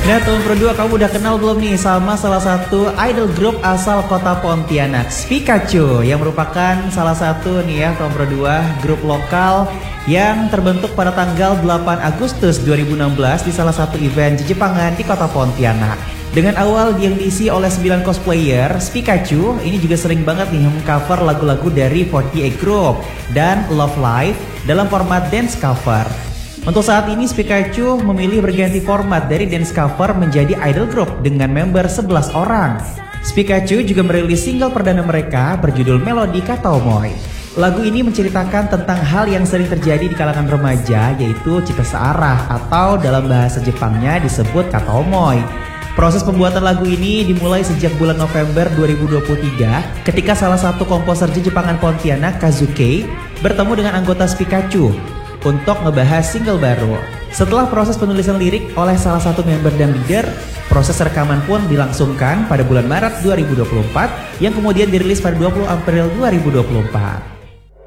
Nah, tahun kedua kamu udah kenal belum nih sama salah satu idol group asal kota Pontianak, Spikachu, yang merupakan salah satu nih ya tahun kedua grup lokal yang terbentuk pada tanggal 8 Agustus 2016 di salah satu event Jepangan di kota Pontianak. Dengan awal yang diisi oleh 9 cosplayer, Spikachu ini juga sering banget nih mengcover lagu-lagu dari 48 Group dan Love Live dalam format dance cover. Untuk saat ini Spikachu memilih berganti format dari dance cover menjadi idol group dengan member 11 orang. Spikachu juga merilis single perdana mereka berjudul Melody Kataomoy. Lagu ini menceritakan tentang hal yang sering terjadi di kalangan remaja, yaitu cinta searah atau dalam bahasa Jepangnya disebut Kataomoy. Proses pembuatan lagu ini dimulai sejak bulan November 2023 ketika salah satu komposer Jepangan Pontianak, Kazuke, bertemu dengan anggota Spikachu untuk ngebahas single baru. Setelah proses penulisan lirik oleh salah satu member dan leader, proses rekaman pun dilangsungkan pada bulan Maret 2024 yang kemudian dirilis pada 20 April 2024.